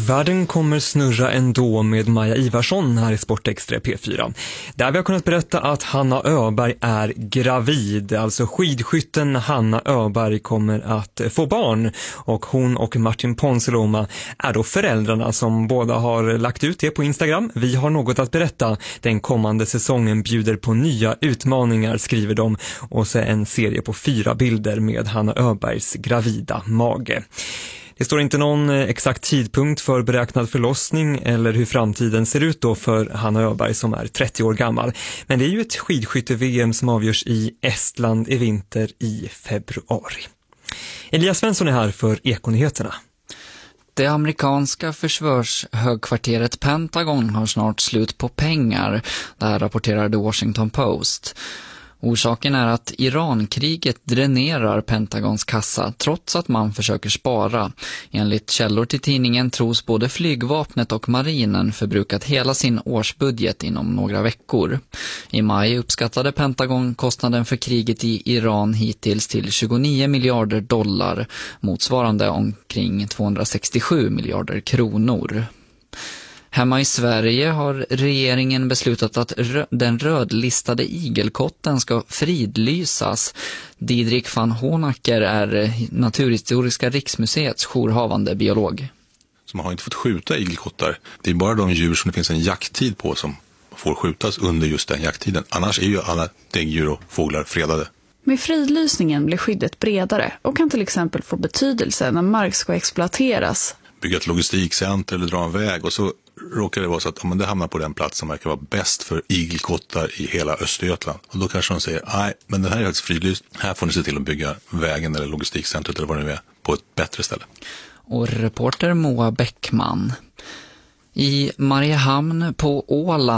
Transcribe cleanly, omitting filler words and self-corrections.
Världen kommer snurra ändå med Maja Ivarsson här i Sportextra P4. Där vi har kunnat berätta att Hanna Öberg är gravid. Alltså skidskytten Hanna Öberg kommer att få barn. Och hon och Martin Ponsiluoma är då föräldrarna som båda har lagt ut det på Instagram. Vi har något att berätta. Den kommande säsongen bjuder på nya utmaningar, skriver de. Och så en serie på 4 bilder med Hanna Öbergs gravida mage. Det står inte någon exakt tidpunkt för beräknad förlossning eller hur framtiden ser ut då för Hanna Öberg som är 30 år gammal. Men det är ju ett skidskytte-VM som avgörs i Estland i vinter i februari. Elias Svensson är här för Ekonyheterna. Det amerikanska försvarshögkvarteret Pentagon har snart slut på pengar, det här rapporterar The Washington Post. Orsaken är att Irankriget dränerar Pentagons kassa trots att man försöker spara. Enligt källor till tidningen tros både flygvapnet och marinen förbrukat hela sin årsbudget inom några veckor. I maj uppskattade Pentagon kostnaden för kriget i Iran hittills till 29 miljarder dollar, motsvarande omkring 267 miljarder kronor. Hemma i Sverige har regeringen beslutat att den rödlistade igelkotten ska fridlysas. Didrik van Honacker är Naturhistoriska riksmuseets jourhavande biolog. Så man har inte fått skjuta igelkottar. Det är bara de djur som det finns en jakttid på som får skjutas under just den jakttiden. Annars är ju alla däggdjur och fåglar fredade. Med fridlysningen blir skyddet bredare och kan till exempel få betydelse när mark ska exploateras. Bygga ett logistikcenter eller dra en väg och så råkar det vara så att det hamnar på den plats som verkar vara bäst för igelkottar i hela Östergötland. Och då kanske de säger, nej, men den här är faktiskt fridlyst. Här får ni se till att bygga vägen eller logistikcentret eller vad det nu är på ett bättre ställe. Och reporter Moa Bäckman. I Mariehamn på Åland